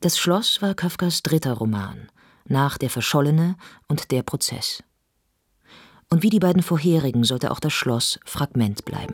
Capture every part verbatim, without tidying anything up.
Das Schloss war Kafkas dritter Roman, nach Der Verschollene und Der Prozess. Und wie die beiden vorherigen sollte auch das Schloss Fragment bleiben.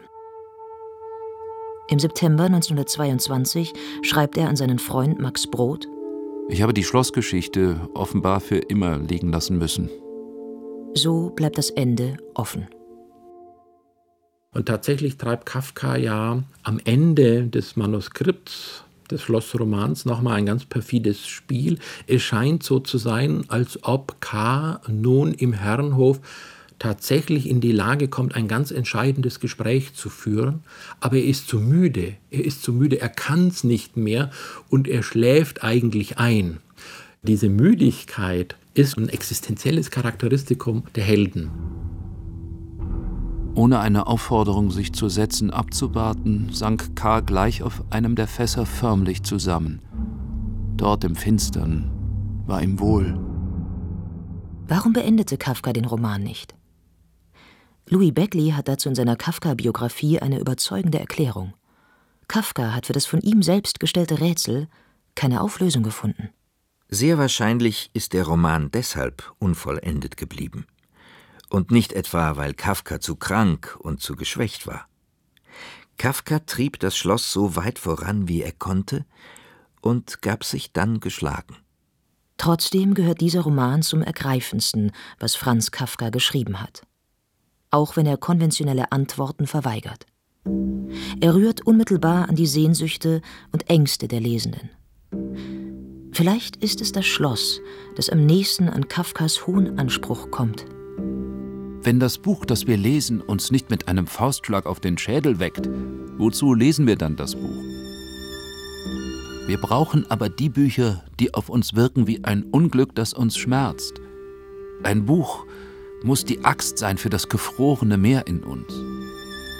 Im September neunzehnhundertzweiundzwanzig schreibt er an seinen Freund Max Brod: Ich habe die Schlossgeschichte offenbar für immer liegen lassen müssen. So bleibt das Ende offen. Und tatsächlich treibt Kafka ja am Ende des Manuskripts des Schlossromans nochmal ein ganz perfides Spiel. Es scheint so zu sein, als ob K. nun im Herrenhof tatsächlich in die Lage kommt, ein ganz entscheidendes Gespräch zu führen, aber er ist zu müde, er ist zu müde, er kann es nicht mehr und er schläft eigentlich ein. Diese Müdigkeit ist ein existenzielles Charakteristikum der Helden. Ohne eine Aufforderung, sich zu setzen, abzuwarten, sank K. gleich auf einem der Fässer förmlich zusammen. Dort im Finstern war ihm wohl. Warum beendete Kafka den Roman nicht? Louis Beckley hat dazu in seiner Kafka-Biografie eine überzeugende Erklärung. Kafka hat für das von ihm selbst gestellte Rätsel keine Auflösung gefunden. Sehr wahrscheinlich ist der Roman deshalb unvollendet geblieben. Und nicht etwa, weil Kafka zu krank und zu geschwächt war. Kafka trieb das Schloss so weit voran, wie er konnte, und gab sich dann geschlagen. Trotzdem gehört dieser Roman zum ergreifendsten, was Franz Kafka geschrieben hat. Auch wenn er konventionelle Antworten verweigert. Er rührt unmittelbar an die Sehnsüchte und Ängste der Lesenden. Vielleicht ist es das Schloss, das am nächsten an Kafkas hohen Anspruch kommt. Wenn das Buch, das wir lesen, uns nicht mit einem Faustschlag auf den Schädel weckt, wozu lesen wir dann das Buch? Wir brauchen aber die Bücher, die auf uns wirken wie ein Unglück, das uns schmerzt. Ein Buch muss die Axt sein für das gefrorene Meer in uns.